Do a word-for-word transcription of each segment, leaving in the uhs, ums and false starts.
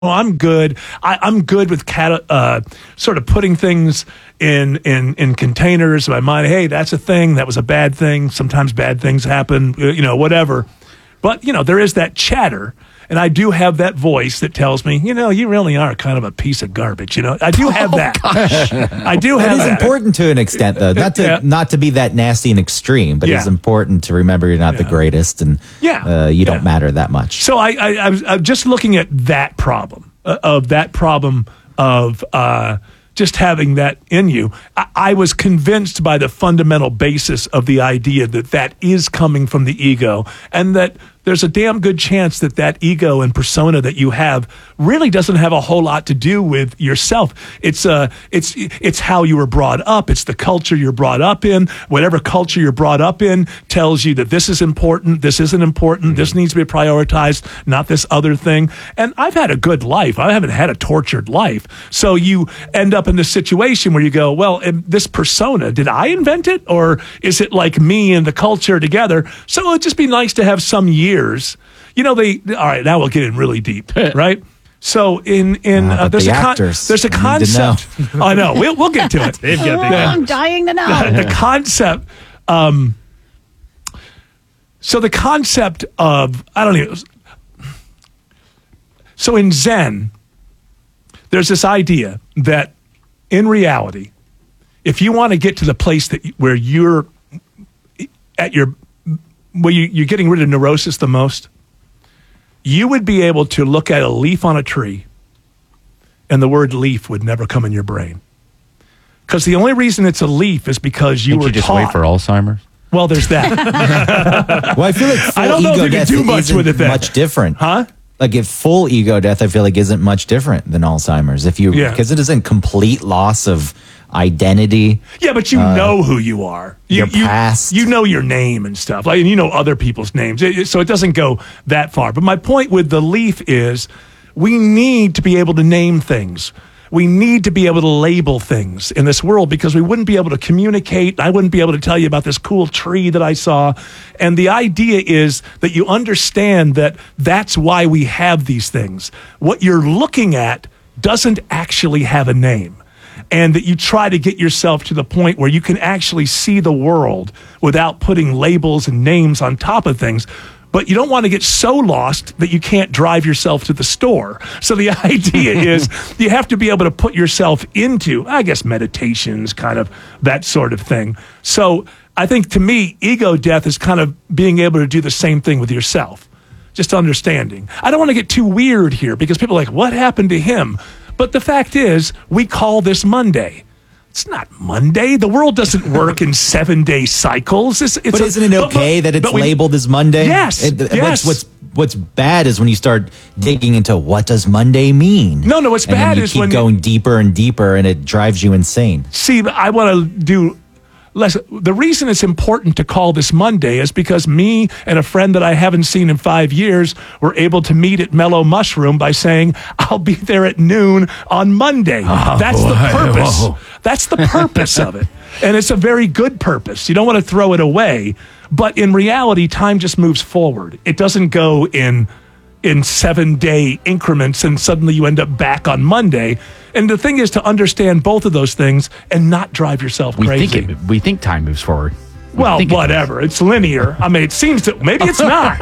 I'm good. I, I'm good with cat, uh, sort of putting things in, in, in containers in my mind. Hey, that's a thing. That was a bad thing. Sometimes bad things happen, you know, whatever. But, you know, there is that chatter. And I do have that voice that tells me, you know, you really are kind of a piece of garbage. You know, I do have oh, that. I do have that. It is important to an extent, though, not to yeah. not to be that nasty and extreme, but yeah. it's important to remember you're not yeah. the greatest and yeah. uh, you yeah. don't matter that much. So I, I, I was I'm just looking at that problem, uh, of that problem of uh, just having that in you. I, I was convinced by the fundamental basis of the idea that that is coming from the ego, and that there's a damn good chance that that ego and persona that you have really doesn't have a whole lot to do with yourself. It's uh, it's it's how you were brought up. It's the culture you're brought up in. Whatever culture you're brought up in tells you that this is important, this isn't important, mm-hmm. this needs to be prioritized, not this other thing. And I've had a good life. I haven't had a tortured life. So you end up in this situation where you go, well, this persona, did I invent it? Or is it like me and the culture together? So it'd just be nice to have some years. Years, you know, they, all right, now we'll get in really deep, right? So in, in, uh, uh, there's, the a con- there's a concept. I know, we'll, we'll get to it. They've got oh, I'm dying to know. The, the concept, um, so the concept of, I don't know, so in Zen, there's this idea that in reality, if you want to get to the place that where you're at your where you, you're getting rid of neurosis the most, you would be able to look at a leaf on a tree and the word leaf would never come in your brain. Because the only reason it's a leaf is because you Can't were you just taught. wait for Alzheimer's? Well, there's that. Well, I feel like full I don't know ego if you can death do much isn't with it then. much different. Huh? Like if full ego death, I feel like isn't much different than Alzheimer's. If you, Yeah. because it isn't complete loss of identity. Yeah, but you Uh, know who you are. You, your you, past. You know your name and stuff. Like, and you know other people's names. It- it- so it doesn't go that far. But my point with the leaf is we need to be able to name things. We need to be able to label things in this world because we wouldn't be able to communicate. I wouldn't be able to tell you about this cool tree that I saw. And the idea is that you understand that that's why we have these things. What you're looking at doesn't actually have a name. And that you try to get yourself to the point where you can actually see the world without putting labels and names on top of things. But you don't want to get so lost that you can't drive yourself to the store. So the idea is you have to be able to put yourself into, I guess, meditations, kind of that sort of thing. So I think to me, ego death is kind of being able to do the same thing with yourself. Just understanding. I don't want to get too weird here because people are like, what happened to him? But the fact is, we call this Monday. It's not Monday. The world doesn't work in seven-day cycles. It's, it's But a, isn't it okay but, that it's but we, labeled as Monday? Yes, It, yes. What's, what's what's bad is when you start digging into what does Monday mean. No, no. What's and bad then you is keep when going deeper and deeper, and it drives you insane. See, I want to do less. The reason it's important to call this Monday is because me and a friend that I haven't seen in five years were able to meet at Mellow Mushroom by saying, I'll be there at noon on Monday. Oh, That's boy. the purpose. Whoa. That's the purpose of it. And it's a very good purpose. You don't want to throw it away. But in reality, time just moves forward. It doesn't go in in seven-day increments and suddenly you end up back on Monday. And the thing is to understand both of those things and not drive yourself We crazy. think it, we think time moves forward. We Well, think it whatever. It's linear. I mean, it seems to, maybe it's not.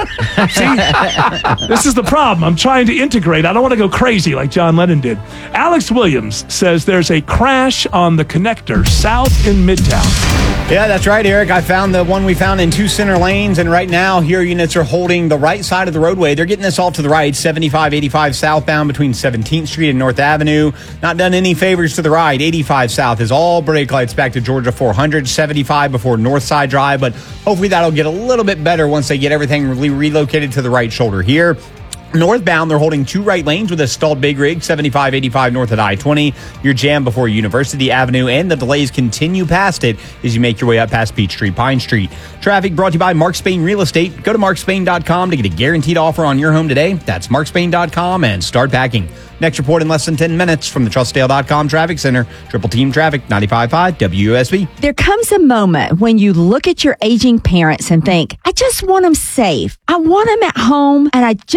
See, this is the problem. I'm trying to integrate. I don't want to go crazy like John Lennon did. Alex Williams says there's a crash on the connector south in Midtown. Yeah, that's right, Eric. I found the one we found in two center lanes, and right now, here units are holding the right side of the roadway. They're getting this off to the right, seventy-five eighty-five southbound between seventeenth Street and North Avenue. Not done any favors to the right. eighty-five south is all brake lights back to Georgia four hundred, seventy-five before Northside Drive, but hopefully that'll get a little bit better once they get everything re- relocated to the right shoulder here. Northbound, they're holding two right lanes with a stalled big rig, seventy-five eighty-five north at I twenty. You're jammed before University Avenue, and the delays continue past it as you make your way up past Peachtree, Pine Street. Traffic brought to you by Mark Spain Real Estate. Go to mark spain dot com to get a guaranteed offer on your home today. That's mark spain dot com and start packing. Next report in less than ten minutes from the trust dale dot com Traffic Center. Triple Team Traffic, ninety-five point five W U S B. There comes a moment when you look at your aging parents and think, I just want them safe. I want them at home, and I just want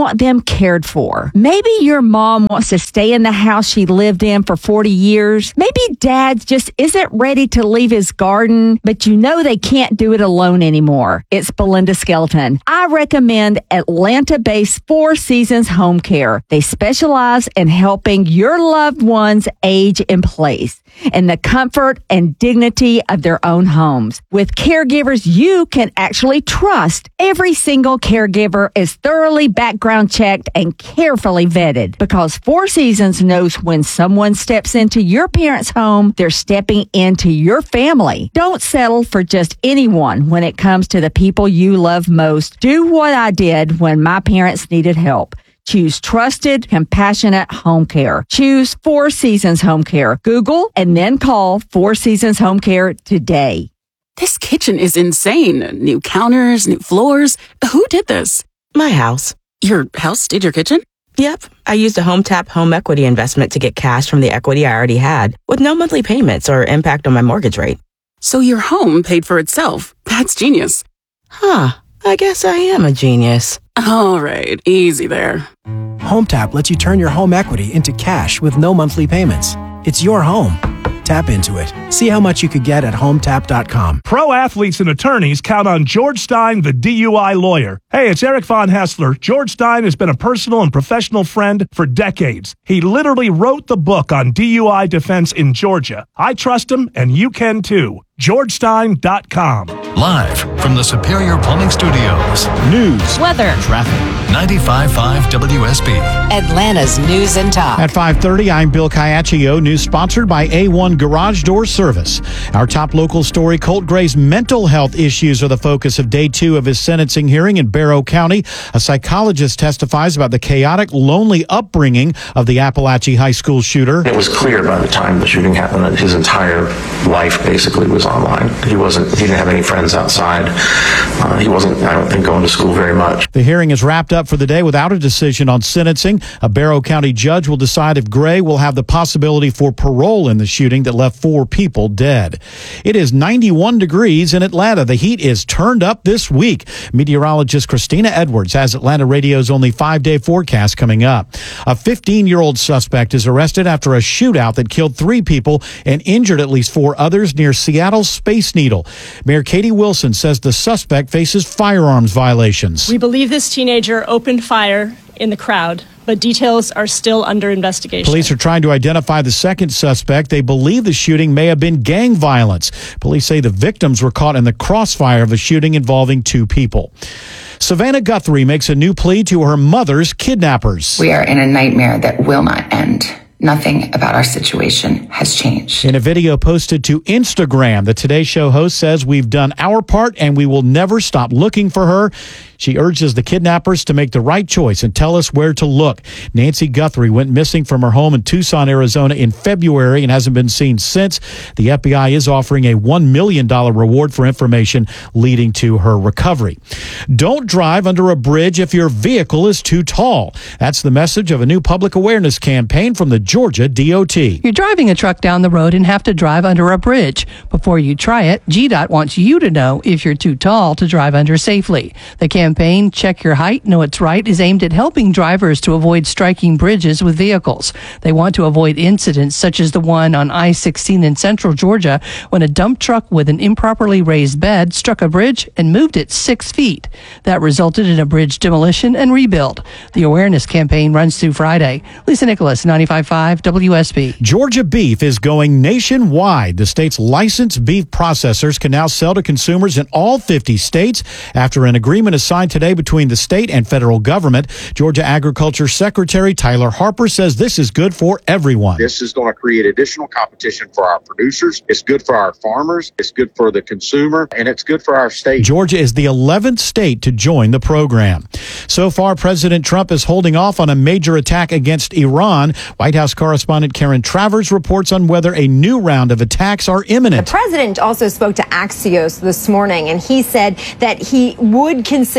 want them cared for. Maybe your mom wants to stay in the house she lived in for forty years. Maybe dad just isn't ready to leave his garden, but you know they can't do it alone anymore. It's Belinda Skelton. I recommend Atlanta-based Four Seasons Home Care. They specialize in helping your loved ones age in place in the comfort and dignity of their own homes. With caregivers you can actually trust, every single caregiver is thoroughly background checked and carefully vetted, because Four Seasons knows when someone steps into your parents' home, they're stepping into your family. Don't settle for just anyone when it comes to the people you love most. Do what I did when my parents needed help. Choose trusted, compassionate home care. Choose Four Seasons Home Care. Google and then call Four Seasons Home Care today. This kitchen is insane. New counters, new floors. Who did this? My house. Your house did your kitchen? Yep. I used a HomeTap home equity investment to get cash from the equity I already had, with no monthly payments or impact on my mortgage rate. So your home paid for itself. That's genius. Huh. I guess I am a genius. All right, easy there. HomeTap lets you turn your home equity into cash with no monthly payments. It's your home. Tap into it. See how much you could get at home tap dot com. Pro athletes and attorneys count on George Stein, the D U I lawyer. Hey, it's Eric Von Hessler. George Stein has been a personal and professional friend for decades. He literally wrote the book on D U I defense in Georgia. I trust him, and you can too. george stein dot com. Live from the Superior Plumbing Studios. News, weather, traffic. ninety-five point five W S B. Atlanta's News and Talk. At five thirty, I'm Bill Caiaccio. News sponsored by A one Garage Door Service. Our top local story, Colt Gray's mental health issues are the focus of day two of his sentencing hearing in Barrow County. A psychologist testifies about the chaotic, lonely upbringing of the Appalachia High School shooter. It was clear by the time the shooting happened that his entire life basically was online. He wasn't, he didn't have any friends outside. Uh, he wasn't, I don't think, going to school very much. The hearing is wrapped up for the day without a decision on sentencing. A Barrow County judge will decide if Gray will have the possibility for parole in the shooting that left four people dead. It is ninety-one degrees in Atlanta. The heat is turned up this week. Meteorologist Christina Edwards has Atlanta Radio's only five-day forecast coming up. A fifteen-year-old suspect is arrested after a shootout that killed three people and injured at least four others near Seattle's Space Needle. Mayor Katie Wilson says the suspect faces firearms violations. We believe this teenager opened fire in the crowd, but details are still under investigation. Police are trying to identify the second suspect. They believe the shooting may have been gang violence. Police say the victims were caught in the crossfire of a shooting involving two people. Savannah Guthrie makes a new plea to her mother's kidnappers. We are in a nightmare that will not end. Nothing about our situation has changed. In a video posted to Instagram, the Today Show host says, "We've done our part and we will never stop looking for her." She urges the kidnappers to make the right choice and tell us where to look. Nancy Guthrie went missing from her home in Tucson, Arizona in February and hasn't been seen since. The F B I is offering a one million dollars reward for information leading to her recovery. Don't drive under a bridge if your vehicle is too tall. That's the message of a new public awareness campaign from the Georgia D O T. You're driving a truck down the road and have to drive under a bridge. Before you try it, G DOT wants you to know if you're too tall to drive under safely. The campaign, Check Your Height, Know It's Right, is aimed at helping drivers to avoid striking bridges with vehicles. They want to avoid incidents such as the one on I sixteen in central Georgia when a dump truck with an improperly raised bed struck a bridge and moved it six feet. That resulted in a bridge demolition and rebuild. The awareness campaign runs through Friday. Lisa Nicholas, ninety-five point five W S B. Georgia beef is going nationwide. The state's licensed beef processors can now sell to consumers in all fifty states after an agreement is signed today between the state and federal government. Georgia Agriculture Secretary Tyler Harper says this is good for everyone. This is going to create additional competition for our producers. It's good for our farmers. It's good for the consumer, and it's good for our state. Georgia is the eleventh state to join the program. So far, President Trump is holding off on a major attack against Iran. White House correspondent Karen Travers reports on whether a new round of attacks are imminent. The president also spoke to Axios this morning, and he said that he would consider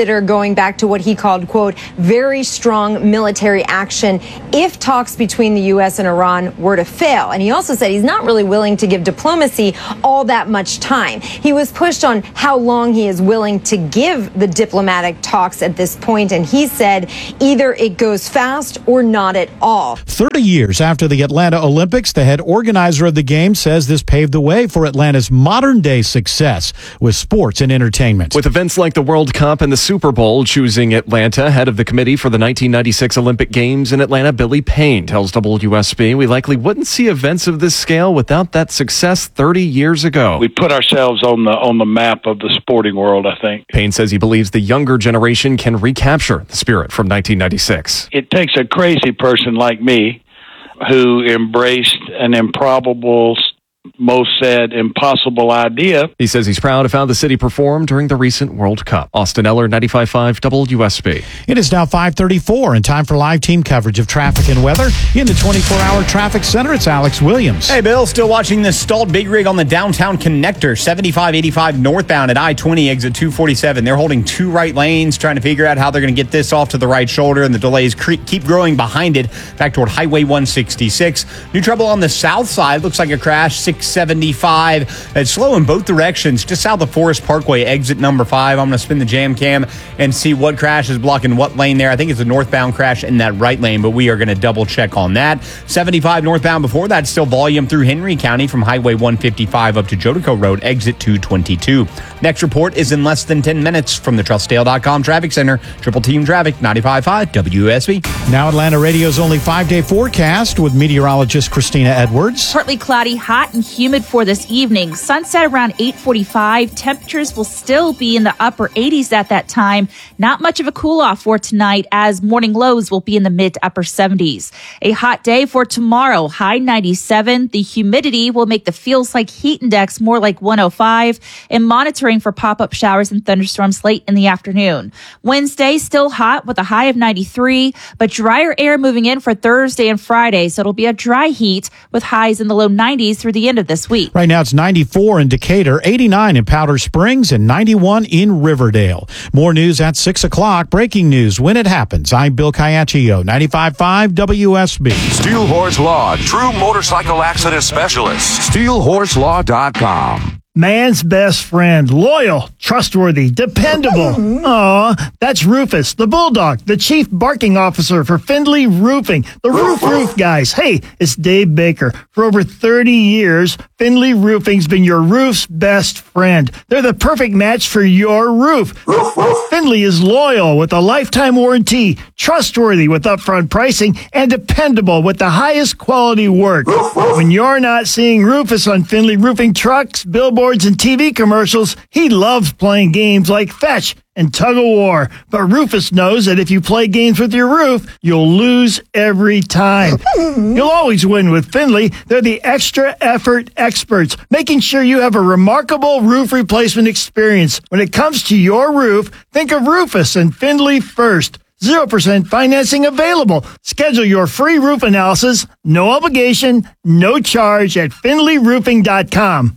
consider going back to what he called, quote, very strong military action if talks between the U S and Iran were to fail. And he also said he's not really willing to give diplomacy all that much time. He was pushed on how long he is willing to give the diplomatic talks at this point, and he said either it goes fast or not at all. thirty years after the Atlanta Olympics, the head organizer of the game says this paved the way for Atlanta's modern-day success with sports and entertainment. With events like the World Cup and the Super Bowl choosing Atlanta, head of the committee for the nineteen ninety-six Olympic Games in Atlanta, Billy Payne, tells W S B, we likely wouldn't see events of this scale without that success thirty years ago. We put ourselves on the on the map of the sporting world, I think. Payne says he believes the younger generation can recapture the spirit from nineteen ninety-six. It takes a crazy person like me who embraced an improbable, most said impossible idea. He says he's proud of how the city performed during the recent World Cup. Austin Eller, ninety-five point five W S B. It is now five thirty-four and time for live team coverage of traffic and weather. In the twenty-four hour traffic center, it's Alex Williams. Hey, Bill, still watching this stalled big rig on the downtown connector, seventy-five eighty-five northbound at I twenty, exit two forty-seven. They're holding two right lanes, trying to figure out how they're going to get this off to the right shoulder, and the delays cre- keep growing behind it, back toward Highway one sixty-six. New trouble on the south side, looks like a crash, six seventy-five. It's slow in both directions, just south of Forest Parkway, exit number five. I'm going to spin the jam cam and see what crash is blocking what lane there. I think it's a northbound crash in that right lane, but we are going to double check on that. seventy-five northbound before that, still volume through Henry County from Highway one fifty-five up to Jodico Road, exit two twenty-two. Next report is in less than ten minutes from the Trustdale dot com Traffic Center. Triple Team Traffic, ninety-five point five W S B. Now Atlanta Radio's only five-day forecast with meteorologist Christina Edwards. Partly cloudy, hot and humid for this evening. Sunset around eight forty-five. Temperatures will still be in the upper eighties at that time. Not much of a cool off for tonight, as morning lows will be in the mid to upper seventies. A hot day for tomorrow, high ninety-seven. The humidity will make the feels like heat index more like one oh five, and monitoring for pop-up showers and thunderstorms late in the afternoon. Wednesday, still hot with a high of ninety-three, but drier air moving in for Thursday and Friday, so it'll be a dry heat with highs in the low nineties through the end of this week. Right now it's ninety-four in Decatur, eighty-nine in Powder Springs, and ninety-one in Riverdale. More news at six o'clock. Breaking news when it happens. I'm Bill Caiaccio, ninety-five point five W S B. Steel Horse Law, true motorcycle accident specialist. steel horse law dot com. Man's best friend, loyal, trustworthy, dependable. Aw, that's Rufus, the bulldog, the chief barking officer for Findlay Roofing, the Roof Roof guys. Hey, it's Dave Baker. For over thirty years, Findlay Roofing's been your roof's best friend. They're the perfect match for your roof. Findlay is loyal with a lifetime warranty, trustworthy with upfront pricing, and dependable with the highest quality work. When you're not seeing Rufus on Findlay Roofing trucks, billboards, and T V commercials, he loves playing games like Fetch and Tug of War. But Rufus knows that if you play games with your roof, you'll lose every time. You'll always win with Findlay. They're the extra effort experts, making sure you have a remarkable roof replacement experience. When it comes to your roof, think of Rufus and Findlay first. zero percent financing available. Schedule your free roof analysis, no obligation, no charge at Findlay Roofing dot com.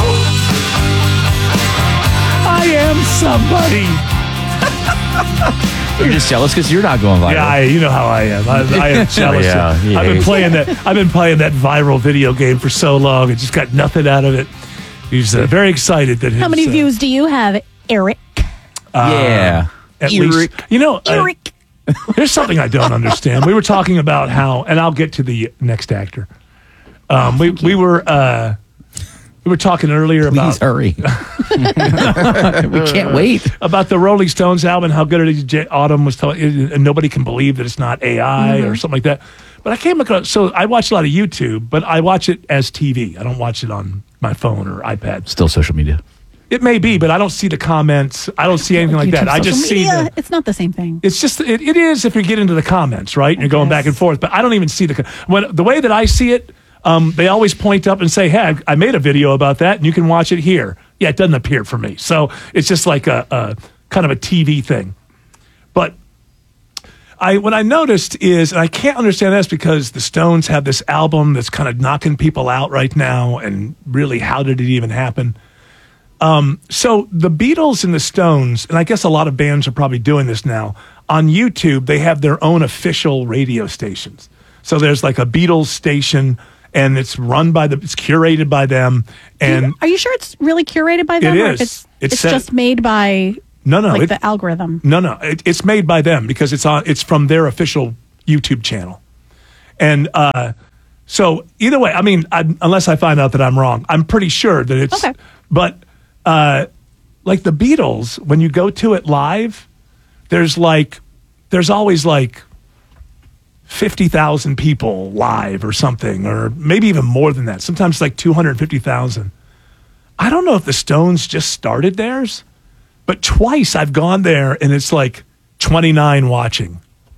I am somebody. You're just jealous because you're not going viral. Yeah, I, you know how I am. I, I am jealous. Yeah, of, I've been playing that. I've been playing that viral video game for so long. I just got nothing out of it. He's uh, very excited that. How his, many uh, views do you have, Eric? Uh, yeah, at Eric. least you know. Eric. Uh, there's something I don't understand. We were talking about how, and I'll get to the next actor. Um, we we were. Uh, We were talking earlier Please about. hurry. We can't wait. About the Rolling Stones album, how good it is. J- Autumn was telling, and nobody can believe that it's not A I mm-hmm. or something like that. But I came across, so I watch a lot of YouTube, but I watch it as T V. I don't watch it on my phone or iPad. Still social media. It may be, but I don't see the comments. I don't see anything like YouTube, that. I just see media, the. It's not the same thing. It's just it, it is if you get into the comments, right? And you're going back and forth, but I don't even see the when the way that I see it. Um, they always point up and say, hey, I, I made a video about that, and you can watch it here. Yeah, it doesn't appear for me. So it's just like a, a kind of a T V thing. But I what I noticed is, and I can't understand this because the Stones have this album that's kind of knocking people out right now, and really, how did it even happen? Um, so the Beatles and the Stones, and I guess a lot of bands are probably doing this now, on YouTube, they have their own official radio stations. So there's like a Beatles station, and it's run by the, it's curated by them. And you, are you sure it's really curated by them? It or is. if It's, It's it's set- just made by no, no, like it- the algorithm. No, no, it, it's made by them because it's on. It's from their official YouTube channel, and uh, so either way, I mean, I, unless I find out that I'm wrong, I'm pretty sure that it's. Okay. But uh, like the Beatles, when you go to it live, there's like, there's always like fifty thousand people live or something, or maybe even more than that. Sometimes like two hundred fifty thousand. I don't know if the Stones just started theirs. But twice I've gone there and it's like twenty-nine watching.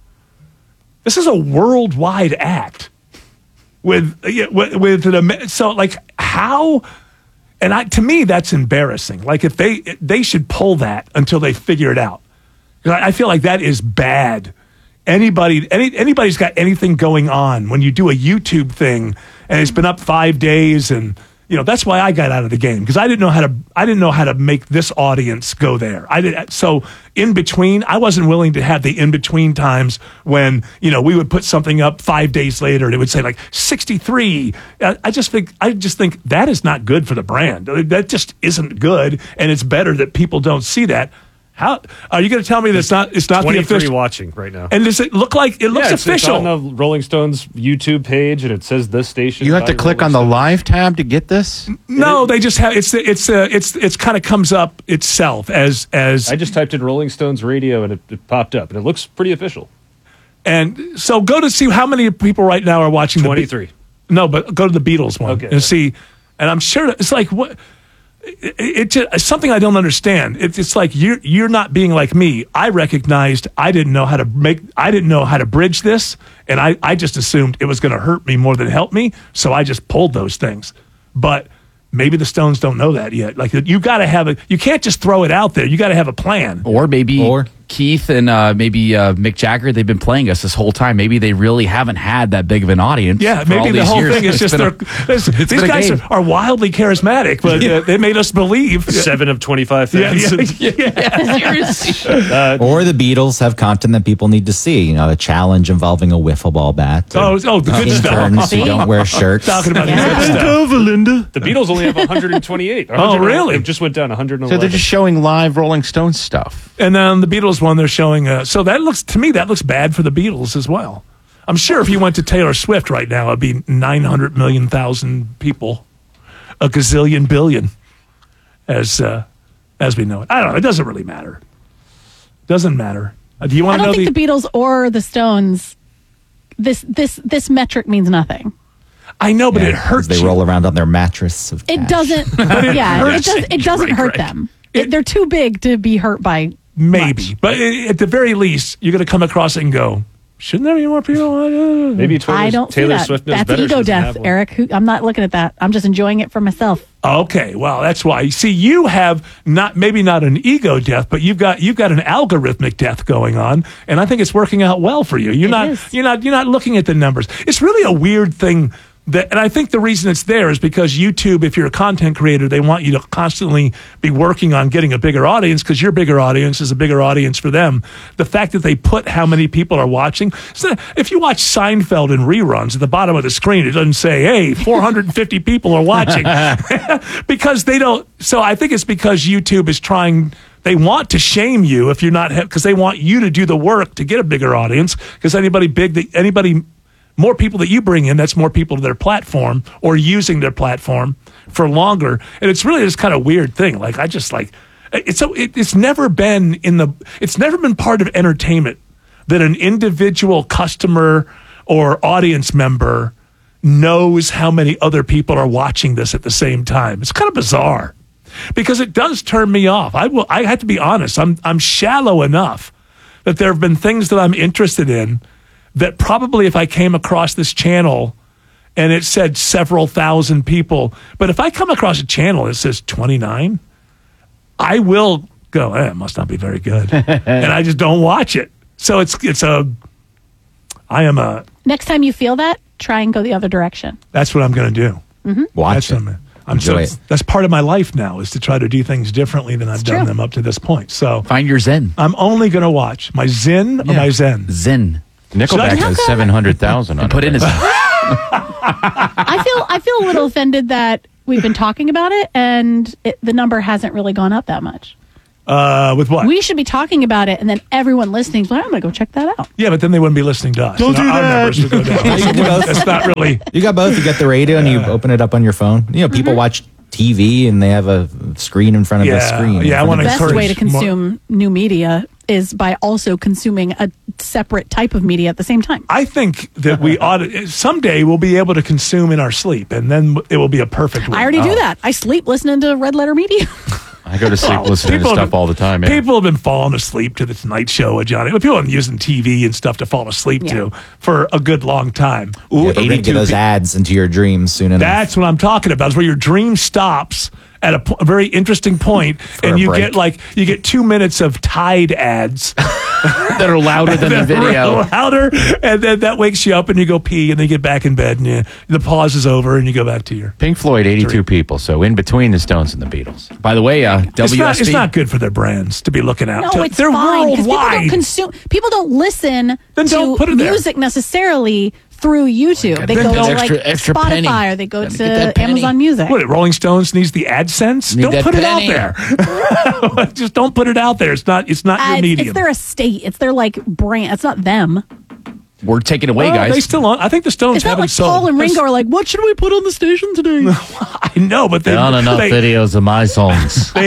This is a worldwide act with yeah, with, with an Amer- so like how, and I to me that's embarrassing. Like if they they should pull that until they figure it out. 'Cause I I feel like that is bad. Anybody any anybody's got anything going on when you do a YouTube thing and it's been up five days and. You know, that's why I got out of the game because I didn't know how to. I didn't know how to make this audience go there. I did so in between. I wasn't willing to have the in between times when you know we would put something up five days later and it would say like sixty-three. I, I just think I just think that is not good for the brand. That just isn't good, and it's better that people don't see that. How are you going to tell me that's not? It's not the twenty-three official watching right now. And does it look like it looks yeah, it's, official? It's on the Rolling Stones YouTube page, and it says this station. You have by to click Rolling on the Stones. live tab to get this? No, they just have it's it's uh, it's it's kind of comes up itself as as I just typed in Rolling Stones radio, and it, it popped up, and it looks pretty official. And so go to see how many people right now are watching the Be- twenty-three. No, but go to the Beatles one Okay. and see. And I'm sure it's like what it, it just it's something I don't understand. It's it's like you're you're not being like me. I recognized I didn't know how to make I didn't know how to bridge this, and I I just assumed it was going to hurt me more than help me, so I just pulled those things. But maybe the Stones don't know that yet. Like you got to have a you can't just throw it out there. You got to have a plan. Or maybe or Keith and uh, maybe uh, Mick Jagger, they've been playing us this whole time. Maybe they really haven't had that big of an audience. Yeah, for all maybe the these whole years. thing is It's just been they're, a- this- it's these been a guys game. are, are wildly charismatic, but uh, they made us believe. Seven of twenty-five Yeah, fans. yeah, yeah, seriously. Uh, Or the Beatles have content that people need to see. You know, a challenge involving a wiffle ball bat. Oh, oh, the good stuff. interns who don't wear shirts. Talking about the Yeah. good stuff. over, Linda. The Beatles only have one hundred twenty-eight. Oh, really? It just went down one hundred eleven. So they're just showing live Rolling Stones stuff. And then the Beatles one, they're showing. Uh, so that looks to me that looks bad for the Beatles as well. I'm sure if you went to Taylor Swift right now, it'd be nine hundred million thousand people, a gazillion billion, as uh, as we know it. I don't know. It doesn't really matter. Doesn't matter. Uh, do you I want to don't know think the? the Beatles or the Stones. This this this metric means nothing. I know, but Yeah, it hurts. They you. roll around on their mattress of It cash. doesn't. it yeah, it, hurts. does, it doesn't Right, hurt right. them. It, they're too big to be hurt by. Maybe, but i- at the very least, you're going to come across it and go, shouldn't there be more people? Maybe Taylor, I don't Taylor see that. Swift knows That's better. She ego doesn't death, have one. Eric. Who, I'm not looking at that. I'm just enjoying it for myself. Okay, well, that's why. See, you have not maybe not an ego death, but you've got you've got an algorithmic death going on, and I think it's working out well for you. You're It not is. you're not you're not looking at the numbers. It's really a weird thing. That, and I think the reason it's there is because YouTube, if you're a content creator, they want you to constantly be working on getting a bigger audience because your bigger audience is a bigger audience for them. The fact that they put how many people are watching. So if you watch Seinfeld in reruns, at the bottom of the screen, it doesn't say, hey, four hundred fifty people are watching. Because they don't. So I think it's because YouTube is trying. They want to shame you if you're not, because they want you to do the work to get a bigger audience. Because anybody big, that anybody. More people that you bring in, that's more people to their platform or using their platform for longer. And it's really this kind of weird thing. Like, I just like, it's so, it, it's never been in the, it's never been part of entertainment that an individual customer or audience member knows how many other people are watching this at the same time. It's kind of bizarre because it does turn me off. I will, I have to be honest. I'm, I'm shallow enough that there have been things that I'm interested in that probably if I came across this channel and it said several thousand people, but if I come across a channel that says twenty-nine, I will go, eh, it must not be very good. And I just don't watch it. So it's, it's a, I am a, Next time you feel that, try and go the other direction. that's what I'm going to do. Mm-hmm. Watch it. I'm so Enjoy it. that's part of my life now is to try to do things differently than I've done true. them up to this point. So Find your zen. I'm only going to watch my Zen or my Zen. Zen. Nickelback Should I- has seven hundred thousand on Put it. in his. I feel I feel a little offended that we've been talking about it and it, the number hasn't really gone up that much. Uh, with what? We should be talking about it, and then everyone listening is like, I'm going to go check that out. Yeah, but then they wouldn't be listening to us. Don't And do our, that. Our numbers would go down. You do both. That's not really. You got both. You got the radio and you open it up on your phone. You know, people Mm-hmm. watch T V and they have a screen in front of Yeah, the screen. yeah, I in front wanna of The best encourage way to consume new media is by also consuming a separate type of media at the same time. I think that we ought to, someday we'll be able to consume in our sleep, and then it will be a perfect way. I already do that. I sleep listening to Red Letter Media. I go to sleep Well, listening to people stuff have- all the time. Yeah. People have been falling asleep to the Tonight Show with Johnny. People have been using T V and stuff to fall asleep Yeah. to for a good long time. Yeah, but we're gonna get those pe- ads into your dreams soon enough. That's what I'm talking about. Is where your dream stops at a, po- a very interesting point, and a you break. get like you get two minutes of Tide ads that are louder than the that are video. louder, and then that wakes you up, and you go pee, and then you get back in bed, and you, the pause is over, and you go back to your. Pink Floyd, eighty-two people. So in between the Stones and the Beatles. By the way, uh, It's W S B. not, it's not good for their brands to be looking out. No, to, it's they're fine because people don't worldwide. consume. People don't listen Then to don't put it there. music necessarily through YouTube. They Then go don't- to Extra- like extra Spotify penny. or they go Gotta get that to penny. Amazon Music. What, Rolling Stones needs the AdSense? Need Don't that put penny. it out there. Just don't put it out there. It's not. It's not Uh, your it's, medium. it's their estate. It's their like brand. It's not them. We're taking away, Well, guys. They still on. I think the Stones It's not haven't like sold. Paul and There's- Ringo are like, what should we put on the station today? I know, but they, There aren't enough they, videos of my songs. they,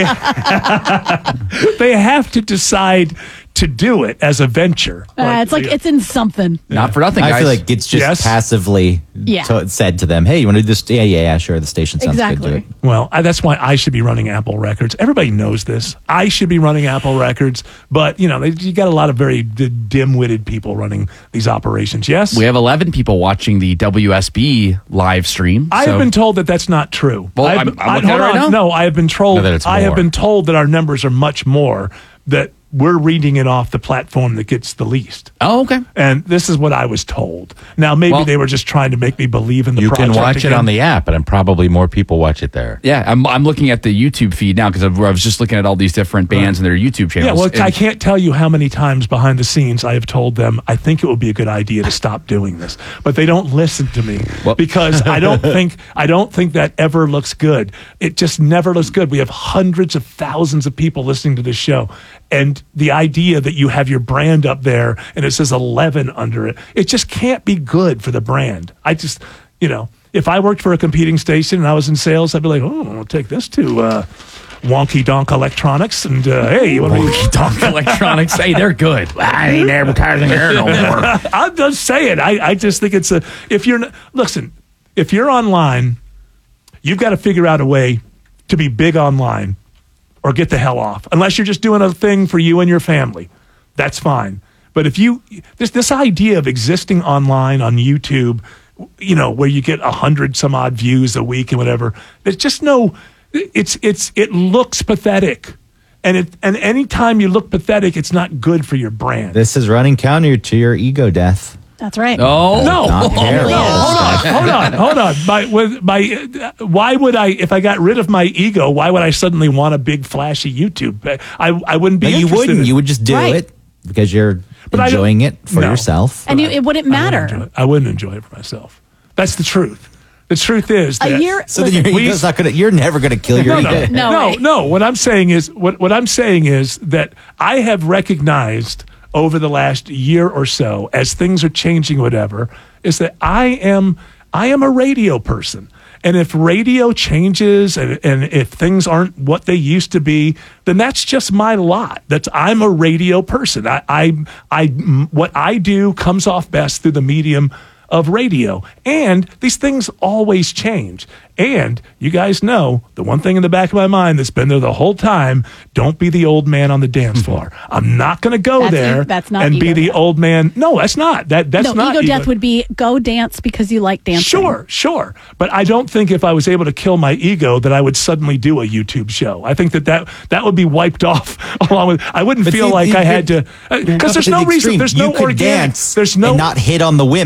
they have to decide to do it as a venture. Uh, it's like it's in something. Not for nothing, I guys. feel like it's just Yes. passively Yeah. to- said to them, "Hey, you want to do this? Yeah, yeah, yeah, sure. The station sounds good. Exactly. Do it." Well, I, that's why I should be running Apple Records. Everybody knows this. I should be running Apple Records, but you know, they, you got a lot of very d- dim-witted people running these operations. Yes, we have eleven people watching the W S B live stream. I so- have been told that that's not true. Well, I've- I'm- I'm I- looking hold at it right on. now. No, I have been told. No, that it's I have more. been told that our numbers are much more. That we're reading it off the platform that gets the least. Oh, okay. And this is what I was told. Now, maybe Well- they were just trying to make me believe in the You project can watch it again. on the app, and probably more people watch it there. Yeah, I'm, I'm looking at the YouTube feed now because I was just looking at all these different bands and their YouTube channels. Yeah, well, And- I can't tell you how many times behind the scenes I have told them I think it would be a good idea to stop doing this, but they don't listen to me because I don't think I don't think that ever looks good. It just never looks good. We have hundreds of thousands of people listening to this show, and the idea that you have your brand up there and it says eleven under it, it just can't be good for the brand. I just, you know, if I worked for a competing station and I was in sales, I'd be like, oh, I'll take this to. Uh, Wonky Donk Electronics, and uh, hey, you want to Wonky Donk Electronics? Hey, they're good. I ain't advertising here no more. I'm just saying. I, I just think it's a. If you're n- listen, if you're online, you've got to figure out a way to be big online, or get the hell off. Unless you're just doing a thing for you and your family, that's fine. But if you this this idea of existing online on YouTube, you know, where you get a hundred some odd views a week and whatever, there's just no. It's it's it looks pathetic, and it and anytime you look pathetic, it's not good for your brand. This is running counter to your ego death. That's right. Oh No, Not terrible. no, hold on, hold on, hold on. My, with my, uh, why would I? If I got rid of my ego, why would I suddenly want a big flashy YouTube? I I wouldn't be. But you interested wouldn't. in- You would just do Right. it because you're But I don't- enjoying it for No. yourself. And you, it wouldn't I wouldn't enjoy matter. it. I wouldn't enjoy it for myself. That's the truth. The truth is that A year. So then listen, your ego's not gonna. You're never gonna kill your no, no, ego. No no, way. no. What I'm saying is, what what I'm saying is that I have recognized over the last year or so, as things are changing, whatever, is that I am I am a radio person. And if radio changes and, and if things aren't what they used to be, then that's just my lot. That's I'm a radio person. I, I, I, what I do comes off best through the medium of radio. And these things always change. And you guys know the one thing in the back of my mind that's been there the whole time, don't be the old man on the dance floor. I'm not going to go That's there e- that's not and be ego the death. old man. No, that's not. That that's no, not ego death would be go dance because you like dancing. Sure, sure. But I don't think if I was able to kill my ego that I would suddenly do a YouTube show. I think that that, that would be wiped off along with, I wouldn't But feel see, like you I had to, could- because there's to no the reason, extreme. there's You no could organic, dance there's no, and not hit on the women. no, like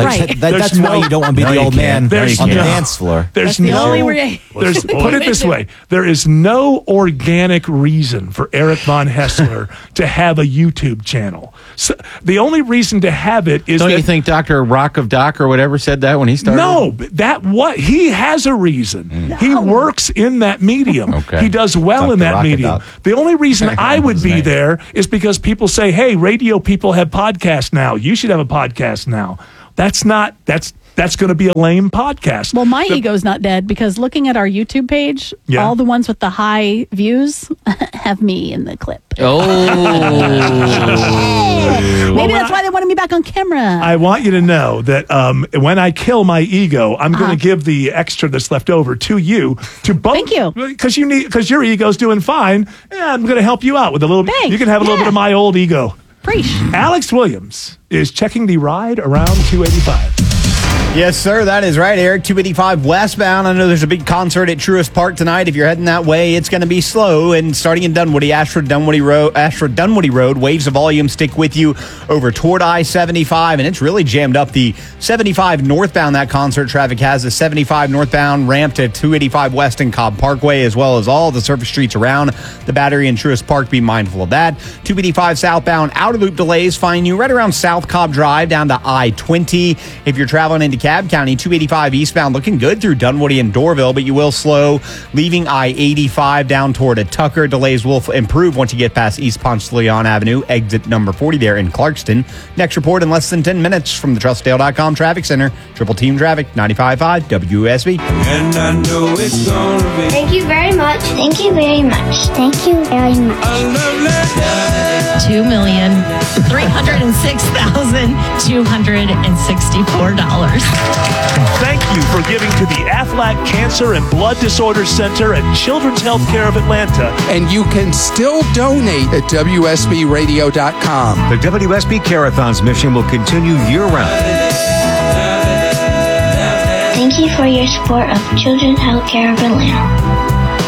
Right. That- There's that's why you don't want to be No, the you old man can't. No, you on the can't. dance floor. There's That's the no. only way. There's, put it this way: there is no organic reason for Eric Von Hessler to have a YouTube channel. So the only reason to have it is Don't that you think Doctor Rock of Doc or whatever said that when he started? no, but that what he has a reason. He works in that medium. Okay. He does well in Doctor that medium. Rockadoc. The only reason I would His be name. there is because people say, "Hey, radio people have podcasts now. You should have a podcast now." That's not. That's that's going to be a lame podcast. Well, my The- ego's not dead because looking at our YouTube page, Yeah. all the ones with the high views have me in the clip. Oh. Maybe when that's I- why they wanted me back on camera. I want you to know that um, when I kill my ego, I'm going Uh-huh. to give the extra that's left over to you to both. Thank you. because you need because your ego's doing fine. Yeah, I'm going to help you out with a little. Thanks. You can have a little Yeah. bit of my old ego. Preach. Alex Williams is checking the ride around two eighty-five. Yes, sir. That is right, Eric. two eighty-five westbound. I know there's a big concert at Truist Park tonight. If you're heading that way, it's going to be slow. And starting in Dunwoody, Ashford Dunwoody Road, Ashford Dunwoody Road, waves of volume stick with you over toward I seventy-five, and it's really jammed up the seventy-five northbound. That concert traffic has the seventy-five northbound ramp to two eighty-five west and Cobb Parkway, as well as all the surface streets around the Battery and Truist Park. Be mindful of that. two eighty-five southbound outer loop delays find you right around South Cobb Drive down to I twenty. If you're traveling into Cab County, two eighty-five eastbound looking good through Dunwoody and Dorville, but you will slow leaving I eighty-five down toward a Tucker. Delays will f- improve once you get past East Ponce de Leon Avenue, exit number forty there in Clarkston. Next report in less than ten minutes from the Trustdale dot com Traffic Center. Triple Team Traffic, ninety-five point five W S B. And I know it's gonna be Thank you very much. Thank you very much. Thank you very much. a lovely day. Two million three hundred and six thousand two hundred and sixty-four dollars. Thank you for giving to the Aflac Cancer and Blood Disorders Center at Children's Healthcare of Atlanta. And you can still donate at W S B radio dot com. The W S B Carathon's mission will continue year-round. Thank you for your support of Children's Healthcare of Atlanta.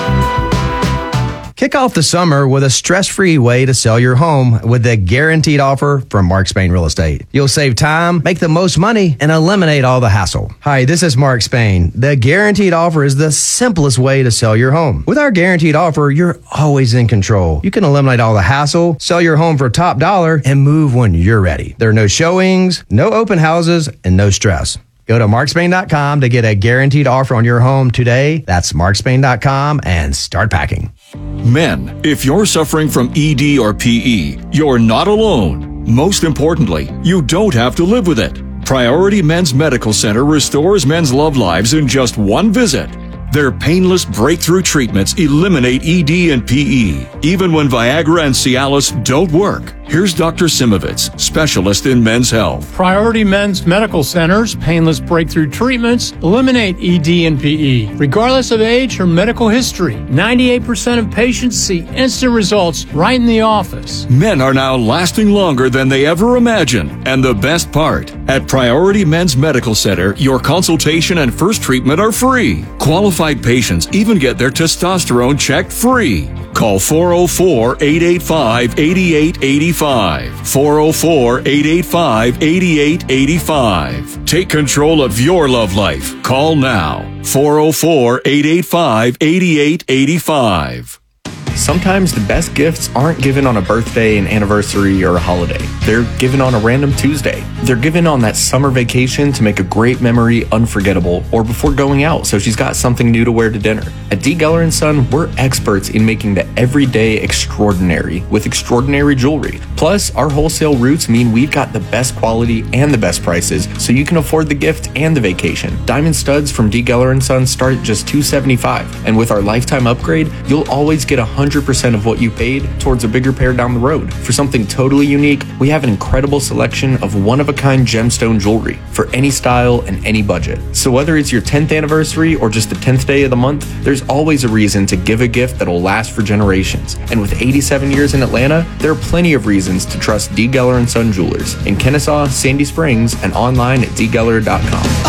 Kick off the summer with a stress-free way to sell your home with the guaranteed offer from Mark Spain Real Estate. You'll save time, make the most money, and eliminate all the hassle. Hi, this is Mark Spain. The guaranteed offer is the simplest way to sell your home. With our guaranteed offer, you're always in control. You can eliminate all the hassle, sell your home for top dollar, and move when you're ready. There are no showings, no open houses, and no stress. Go to mark spain dot com to get a guaranteed offer on your home today. That's mark spain dot com and start packing. Men, if you're suffering from E D or P E, you're not alone. Most importantly, you don't have to live with it. Priority Men's Medical Center restores men's love lives in just one visit. Their painless breakthrough treatments eliminate E D and P E, even when Viagra and Cialis don't work. Here's Doctor Simovitz, specialist in men's health. Priority Men's Medical Center's painless breakthrough treatments eliminate E D and P E, regardless of age or medical history. ninety-eight percent of patients see instant results right in the office. Men are now lasting longer than they ever imagined. And the best part, at Priority Men's Medical Center, your consultation and first treatment are free. Qualified patients even get their testosterone checked free. Call four oh four, eight eight five, eight eight eight five. four oh four, eight eight five, eight eight eight five. Take control of your love life. Call now. four oh four, eight eight five, eight eight eight five. Sometimes the best gifts aren't given on a birthday, an anniversary, or a holiday. They're given on a random Tuesday. They're given on that summer vacation to make a great memory unforgettable, or before going out so she's got something new to wear to dinner. At D. Geller and Son, we're experts in making the everyday extraordinary with extraordinary jewelry. Plus, our wholesale routes mean we've got the best quality and the best prices, so you can afford the gift and the vacation. Diamond studs from D. Geller and Son start at just two hundred seventy-five dollars, and with our lifetime upgrade, you'll always get one hundred percent of what you paid towards a bigger pair down the road. For something totally unique, we have an incredible selection of one-of-a-kind gemstone jewelry for any style and any budget. So whether it's your tenth anniversary or just the tenth day of the month, there's always a reason to give a gift that'll last for generations. And with eighty-seven years in Atlanta, there are plenty of reasons to trust D. Geller and Son Jewelers in Kennesaw, Sandy Springs, and online at d geller dot com.